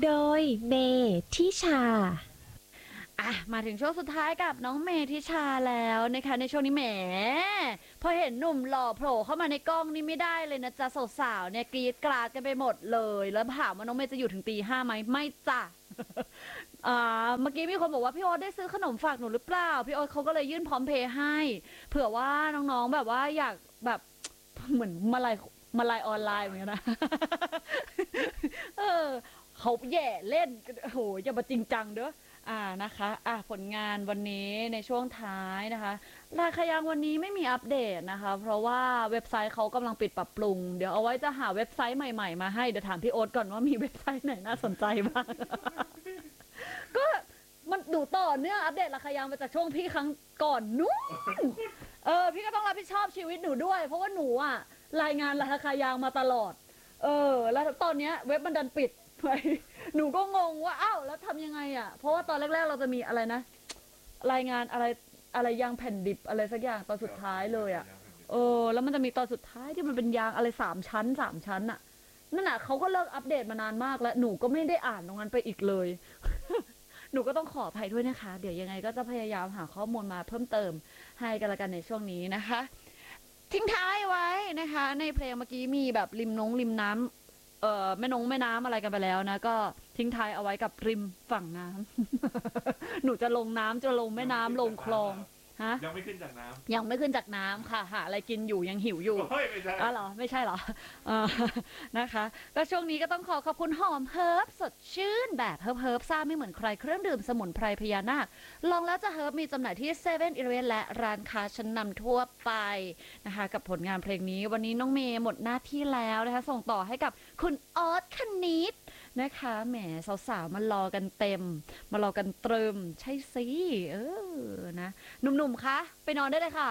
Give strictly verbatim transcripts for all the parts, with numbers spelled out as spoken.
โดยเมทิชาอ่ะมาถึงช่วงสุดท้ายกับน้องเมทิชาแล้วนะคะในช่วงนี้แหมพอเห็นหนุ่มหล่อโผล่เข้ามาในกล้องนี่ไม่ได้เลยนะจ๊ะสาวๆเนี่ยกรี๊ดกราดกันไปหมดเลยแล้วถามว่าน้องเมย์จะอยู่ถึงตีห้าไหมไม่จ้ะ อ่าเมื่อกี้มีคนบอกว่าพี่โอ๊ตได้ซื้อขนมฝากหนูหรือเปล่าพี่โอ๊ตเขาก็เลยยื่นพร้อมเพย์ให้เผื่อว่าน้องๆแบบว่าอยากแบบเหมือนมาลายมาลายออนไลน์เหมือนกันนะ เออเขาแย่เล่นโอ้โหอย่ามาจริงจังเด้ออ่านะคะอ่ะผลงานวันนี้ในช่วงท้ายนะคะราคายังวันนี้ไม่มีอัปเดตนะคะเพราะว่าเว็บไซต์เขากำลังปิดปรับปรุงเดี๋ยวเอาไว้จะหาเว็บไซต์ใหม่ๆมาให้เดี๋ยวถามพี่โอ๊ตก่อนว่ามีเว็บไซต์ไหนน่าสนใจบ้าง ก็มันดูต่อเนื่องอัปเดตราคายังมาจากช่วงพี่ครั้งก่อนนู้นเออพี่ก็ต้องรับผิดชอบชีวิตหนูด้วยเพราะว่าหนูอ่ะรายงานราคายางมาตลอดเออแล้วตอนเนี้ยเว็บมันดันปิดไปหนูก็งงว่าอ้าวแล้วทำยังไงอ่ะเพราะว่าตอนแรกๆเราจะมีอะไรนะรายงานอะไรอะไรยางแผ่นดิบอะไรสักอย่างตอนสุดท้ายเลยอ่ะเออแล้วมันจะมีตอนสุดท้ายที่มันเป็นยางอะไรสามชั้นสามชั้นอ่ะนั่นน่ะเขาก็เลิกอัปเดตมานานมากแล้วหนูก็ไม่ได้อ่านตรงนั้นไปอีกเลย หนูก็ต้องขออภัยด้วยนะคะเดี๋ยวยังไงก็จะพยายามหาข้อมูลมาเพิ่มเติมให้กันละกันในช่วงนี้นะคะทิ้งท้ายไว้นะคะในเพลงเมื่อกี้มีแบบริมน้องริมน้ำเอ่อแม่นงแม่น้ำอะไรกันไปแล้วนะก็ทิ้งท้ายเอาไว้กับริมฝั่งน้ำ หนูจะลงน้ำจะลงแม่น้ำลงคลองฮะยังไม่ขึ้นจากน้ำยังไม่ขึ้นจากน้ำค่ะหาอะไรกินอยู่ยังหิวอยู่เฮ้ยไม่ใช่อ๋อเหรอไม่ใช่เหรอเออนะคะก็ช่วงนี้ก็ต้องขอขอบคุณหอมเฮิร์บสดชื่นแบบเฮิร์บเฮิร์บซ่าไม่เหมือนใครเครื่องดื่มสมุนไพรพญานาคลองแล้วจะเฮิร์บมีจำหน่ายที่เซเว่นอีเลฟเว่นและร้านค้าชั้นนำทั่วไปนะคะกับผลงานเพลงนี้วันนี้น้องเมย์หมดหน้าที่แล้วนะคะส่งต่อให้กับคุณออสคณิตนะคะแหมสาวๆมารอกันเต็มมารอกันเติมใช่สิเออนะหนุ่มๆคะไปนอนได้เลยค่ะ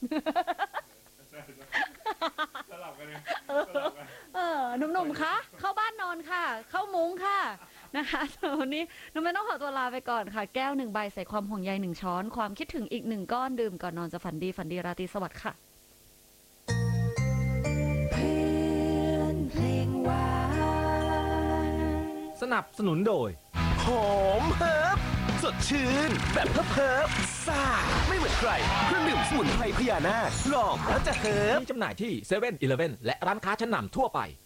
สลับกันเลยเออหนุ่มๆคะเข้าบ้านนอนค่ะเข้ามุ้งค่ะนะคะวันนี้น้องไม่ต้องขอตัวลาไปก่อนค่ะแก้วหนึ่งใบใส่ความห่วงใยหนึ่งช้อนความคิดถึงอีกหนึ่งก้อนดื่มก่อนนอนจะฝันดีฝันดีราตรีสวัสดิ์ค่ะสนับสนุนโดยหอมเฮิร์บสดชื่นแบบเฮิร์บเฮิร์บซ่าไม่เหมือนใครเครื่องดื่มสมุนไพรพญานาคลองแล้วจะเฮิร์บมีจำหน่ายที่เซเว่นอีเลฟเว่นและร้านค้าชั้นนำทั่วไป